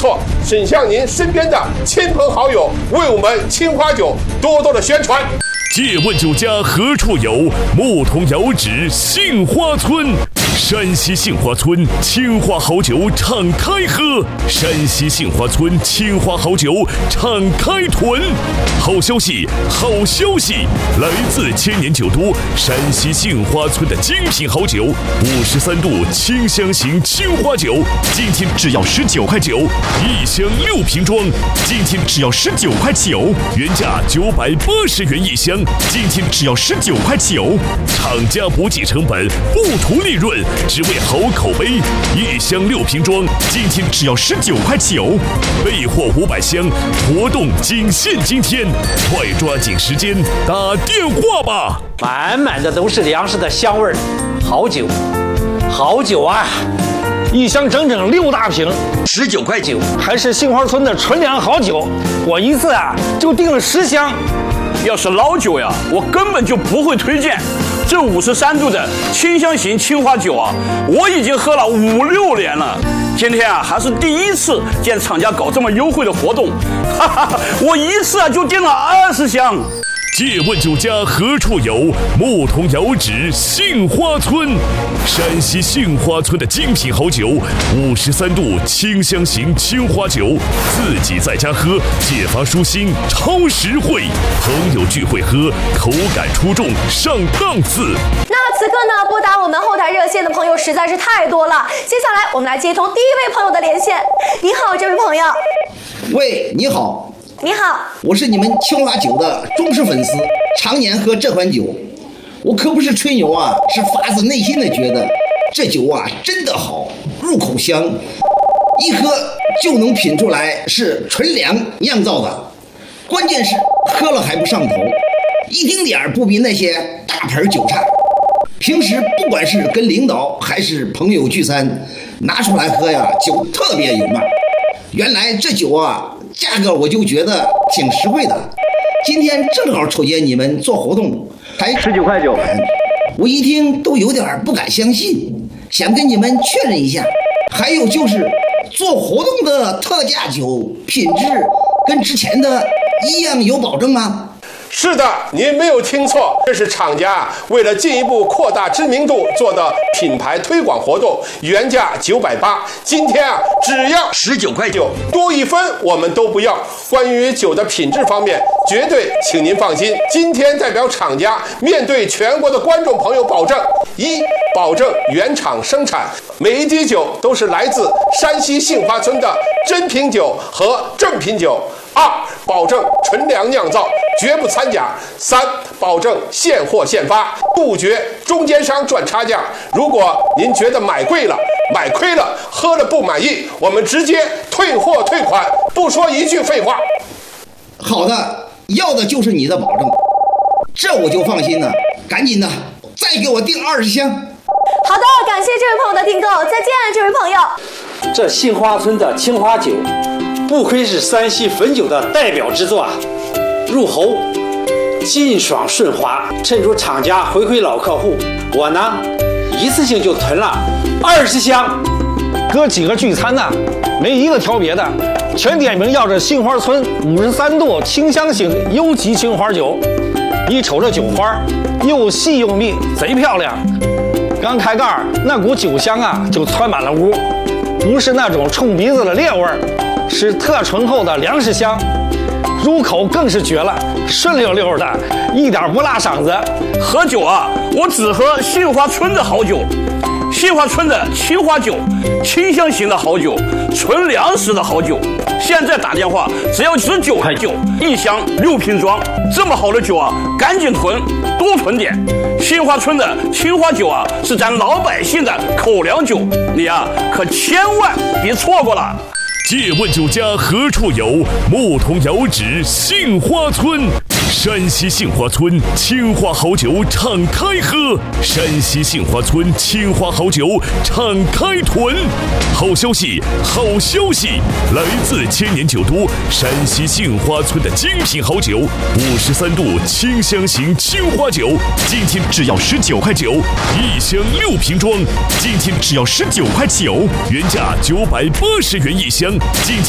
错，请向您身边的亲朋好友为我们青花酒多多的宣传。 借问酒家何处有？牧童遥指杏花村。山西杏花村青花好酒敞开喝，山西杏花村青花好酒敞开囤。好消息，好消息！来自千年酒都山西杏花村的精品好酒，53度清香型青花酒，今天只要19块9，一箱6瓶装，今天只要19块9，原价980元一箱，今天只要19块9，厂家不计成本，不图利润。只为好口碑，一箱6瓶装，今天只要19块9，备货500箱，活动仅限今天，快抓紧时间打电话吧！ 满满的都是粮食的香味儿，好酒，好酒啊！ 一箱整整6大瓶 ，19块9， 还是杏花村的纯粮好酒，我一次就订了10箱。 要是老酒呀，我根本就不会推荐。这53度的清香型青花酒啊，我已经喝了5、6年了。今天还是第一次见厂家搞这么优惠的活动，哈哈，我一次就订了20箱。 借问酒家何处有？牧童遥指杏花村。山西杏花村的精品好酒，53度清香型青花酒，自己在家喝，解乏舒心，超实惠。朋友聚会喝，口感出众，上档次。 那此刻呢，拨打我们后台热线的朋友实在是太多了。接下来我们来接通第一位朋友的连线。你好，这位朋友。 喂，你好。 你好， 我是你们青花酒的忠实粉丝，常年喝这款酒。我可不是吹牛啊，是发自内心的觉得这酒啊真的好，入口香，一喝就能品出来是纯粮酿造的。关键是喝了还不上头，一丁点儿不比那些大牌酒差。平时不管是跟领导还是朋友聚餐，拿出来喝呀，酒特别有面。原来这酒啊价格我就觉得挺实惠的，今天正好瞅见你们做活动，才19块9，我一听都有点不敢相信，想跟你们确认一下。还有就是做活动的特价酒品质跟之前的一样有保证吗？ 是的，您没有听错，这是厂家为了进一步扩大知名度做的品牌推广活动，原价980，今天只要19块9，多1分我们都不要。关于酒的品质方面，绝对请您放心。今天代表厂家面对全国的观众朋友保证：一，保证原厂生产，每一滴酒都是来自山西杏花村的真品酒和正品酒。2，保证纯粮酿造，绝不掺假。3，保证现货现发，杜绝中间商赚差价。如果您觉得买贵了、买亏了、喝了不满意，我们直接退货退款，不说一句废话。 好的，要的就是你的保证，这我就放心了。赶紧的，再给我订20箱。 好的，感谢这位朋友的订购，再见，这位朋友。 这杏花村的青花酒，不愧是山西汾酒的代表之作啊！入喉劲爽顺滑，趁着厂家回馈老客户，我呢一次性就囤了20箱。 哥几个聚餐没一个挑别的，全点名要这杏花村53度清香型优级青花酒。你瞅这酒花又细又密，贼漂亮。刚开盖那股酒香就窜满了屋，不是那种冲鼻子的烈味，是特醇厚的粮食香。入口更是绝了，顺溜溜的，一点不辣嗓子。 喝酒我只喝杏花村的好酒，杏花村的青花酒，清香型的好酒，纯粮食的好酒。现在打电话只要19块9，一箱6瓶装，这么好的酒赶紧囤，多囤点。杏花村的青花酒是咱老百姓的口粮酒，你可千万别错过了。 借问酒家何处有？牧童遥指杏花村。山西杏花村青花好酒敞开喝，山西杏花村青花好酒敞开囤。好消息，好消息！来自千年酒都山西杏花村的精品好酒，53度清香型青花酒，今天只要19块9，一箱6瓶装，今天只要19块9，原价980元一箱，今天